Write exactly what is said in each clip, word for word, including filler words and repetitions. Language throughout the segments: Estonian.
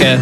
Valge.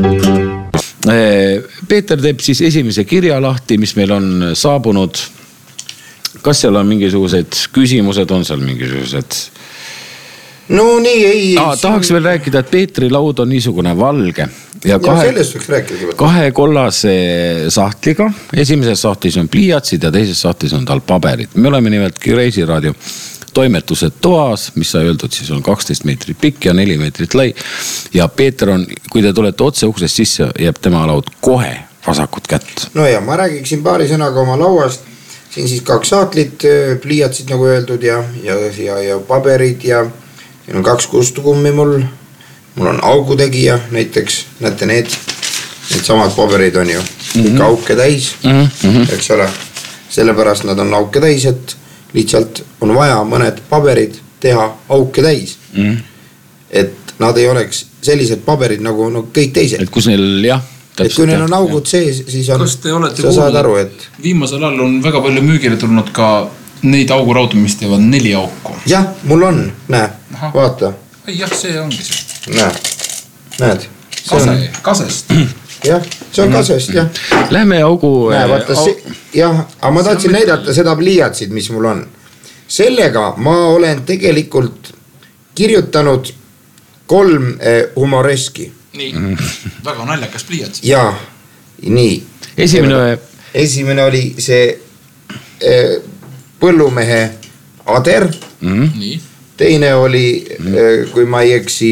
Peeter teeb siis esimese kirja lahti, mis meil on saabunud. Kas seal on mingisugused küsimused, on seal mingisugused... No nii ei... Ah, tahaks veel rääkida, et Peetri laud on niisugune valge. Ja, kahe, ja sellest võiks rääkida. Kahe kollase sahtliga. Esimeses sahtlis on pliiatsid ja teises sahtlis on tal paberid. Me oleme nimelt Reisiraadio toimetused toas, mis sai öeldud, siis on kaksteist meetrit pikk ja neli meetrit lai. Ja Peeter on, kui te tulete otse uksest sisse, jääb tema laud kohe vasakut kätt. No ja ma räägiksin paari sõnaga oma lauast. Siin siis kaks sahtlit, pliiatsid nagu öeldud ja, ja, ja, ja paberid ja siin on kaks kustukummi mul. Mul on augutegija näiteks, näete need, need samad paberid on ju mm-hmm. ikka auke täis, mm-hmm. eks ole. Sellepärast nad on auke täis, et lihtsalt on vaja mõned paberid teha auke täis. Mm-hmm. Et nad ei oleks sellised paberid nagu no, kõik teised. Et kus neil, jah, et kui neil on augud sees, siis on, sa saad aru, et... Viimasel ajal on väga palju müügile tulnud ka neid auguraudu, mis teevad neli auku. Jah, mul on, näe, Aha. vaata. Ei, jah, see ongi see. Näe, näed. Kase, on... kasest. Jah, see on kasest, jah. Lähme augu... Näe, vaata, au... see, jah, aga ma tahtsin näidata seda pliiatsid, mis mul on. Sellega ma olen tegelikult kirjutanud kolm eh, humoreski. Nii, väga naljakas pliiatsid. Jaa, nii. Esimene... Esimene oli see eh, põllumehe ader. Mm-hmm. Nii. Teine oli, mm-hmm. kui ma ei eksi,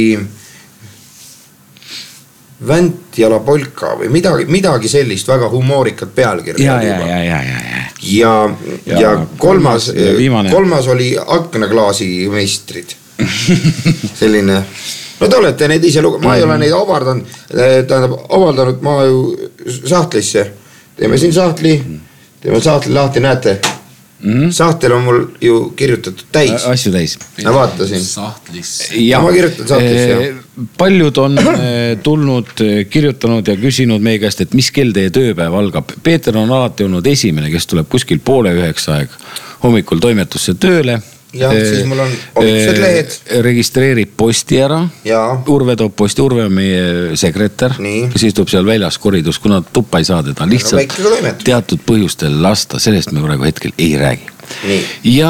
Väntjala polka või midagi, midagi sellist väga humoorikat pealkirja. Ja, ja, ja, ja, ja, ja. Ja, ja, ja kolmas, kolmas, kolmas oli aknaklaasi meistrid. Selline, no te olete neid ise lugu, ma ei ole neid avardanud, tähendab, avaldanud ma ju sahtlisse. Teeme siin sahtli, teeme sahtli lahti, näete. Mm-hmm. Sahtel on mul ju kirjutatud täis. Asju täis. Ma vaatasin. Sahtlisse. Ja ma kirjutan sahtlisse. Paljud on tulnud, kirjutanud ja küsinud meie käest, et mis kell teie tööpäev algab. Peeter on alati olnud esimene, kes tuleb kuskil poole üheksa aeg hommikul toimetusse tööle. Ja, siis mul on hommikused lehed. Registreerib posti ära. Ja. Urve toob posti, Urve on meie sekretär. Nii. Kes istub seal väljas koridus, kuna tuppa ei saa teda. Lihtsalt teatud põhjustel lasta, sellest me praegu hetkel ei räägi. Nii. Ja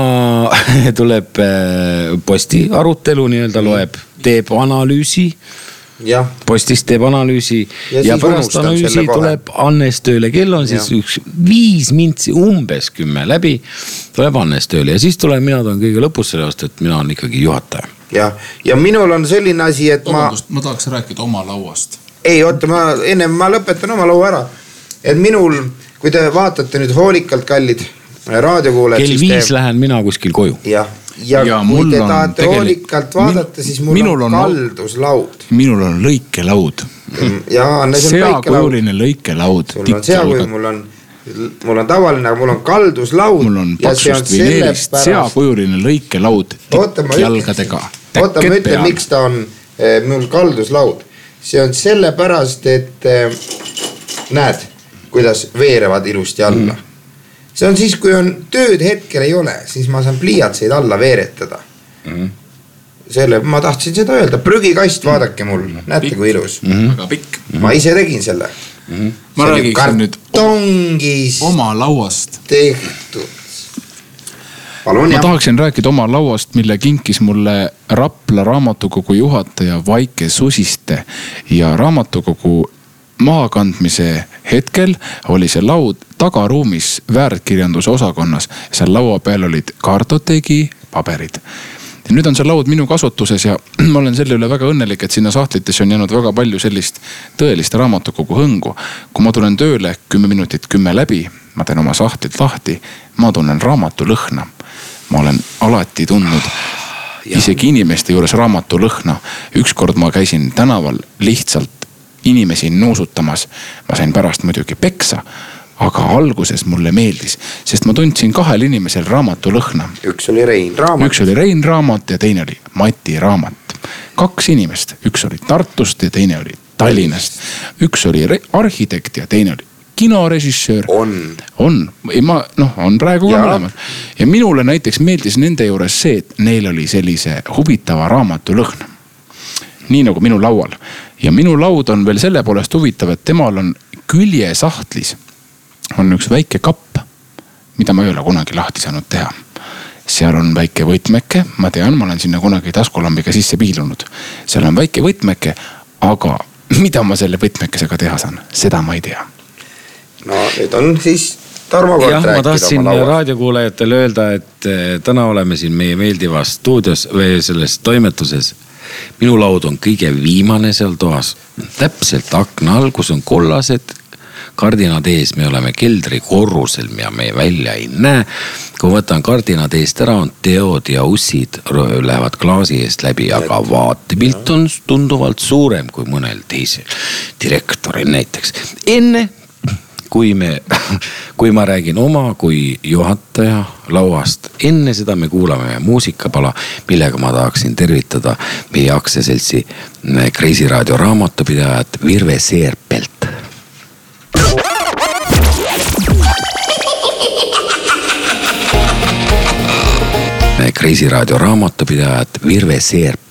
tuleb posti arutelu, nii-öelda loeb, teeb analüüsi. Ja. Postist teeb analüüsi ja, ja pärast analüüsi tuleb Annes tööle. Kell on siis ja. üks viis mintsi, umbes kümme läbi, tuleb Annes tööle ja siis tuleb, mina toon kõige lõpus sellest, et mina on ikkagi juhataja. Ja, ja minul on selline asi, et Vabandust, ma... ma tahaks rääkida oma lauast. Ei, oota, ma enne ma lõpetan oma laua ära. Et minul, kui te vaatate nüüd hoolikalt kallid raadiokuuled... Kell viis te... lähen mina kuskil koju. Jah. Ja, ja kui te tahate tegelik... hoolikalt vaadata, siis mul minul on kalduslaud. Minul on lõikelaud. Ja, seakujuline lõikelaud. Mul on seakuju, mul on, mul on tavaline, aga mul on kalduslaud. Mul on paksust vineerist pärast... seakujuline lõikelaud tikkjalgadega. Oota, ma ütlen, miks ta on eh, mul kalduslaud. See on sellepärast, et eh, näed, kuidas veerevad ilusti alla. Mm. See on siis, kui on tööd hetkel ei ole, siis ma saan pliiatseid alla veeretada. Mm-hmm. Selle, ma tahtsin seda öelda. Prügikast, vaadake mul. Näete, pikk. Kui ilus. Mm-hmm. Väga pikk. Ma ise tegin selle. Mm-hmm. Ma räägiksin nüüd kartongis oma lauast. Tehtud. Palun, ma jah. tahaksin rääkida oma lauast, mille kinkis mulle Rapla raamatukogu juhataja Vaike Susiste ja raamatukogu maakandmise hetkel oli see laud tagaruumis väärtkirjanduse osakonnas. Seal laua peal olid kartotegi paberid. Ja nüüd on see laud minu kasutuses ja ma olen selle üle väga õnnelik, et sinna sahtlites on jäänud väga palju sellist tõelist raamatukogu hõngu. Kui ma tulen tööle kümme minutit kümme läbi, ma teen oma sahtlit lahti, ma tunnen raamatu lõhna. Ma olen alati tundnud isegi inimeste juures raamatu lõhna. Ükskord ma käisin tänaval lihtsalt inimesi nuusutamas. Ma sain pärast muidugi peksa, aga alguses mulle meeldis, sest ma tundsin kahel inimesel raamatu lõhna. Üks oli Rein raamat. Üks oli Rein raamat ja teine oli Mati raamat. Kaks inimest, üks oli Tartust ja teine oli Tallinnast. Üks oli arhitekt ja teine oli kinorežissöör. On. On. Ma, noh, on praegu ka mõlemad. Ja minule näiteks meeldis nende juures see, et neil oli sellise huvitava raamatu lõhna. Nii nagu minu laual. ja minu laud on veel selle poolest huvitav, et temal on küljesahtlis on üks väike kapp, mida ma ei ole kunagi lahti saanud teha. Seal on väike võtmeke, ma tean, ma olen sinna kunagi taskulambiga sisse piilunud. Seal on väike võtmeke, aga mida ma selle võtmekesega teha saan, seda ma ei tea. No nüüd on siis Tarmo kord jah, rääkida. Ma tahtsin raadiokuulajatele öelda, et täna oleme siin meie meeldivas stuudios või selles toimetuses. Minu laud on kõige viimane seal toas. Täpselt akna all, kus on kollased kardinad ees, me oleme keldri korrusel ja me välja ei näe. Kui võtan kardinad eest ära, on teod ja ussid lähevad klaasi eest läbi, aga vaatepilt on tunduvalt suurem kui mõnel teisel direktoril näiteks. Enne, kui, me, kui ma räägin oma kui juhataja lauast, enne seda me kuulame muusikapala, millega ma tahaksin tervitada meie aktsiaseltsi Kreisi raadio raamatupidajat Virve Seerpelt. Kreisi raadio raamatupidajat Virve Seerpelt.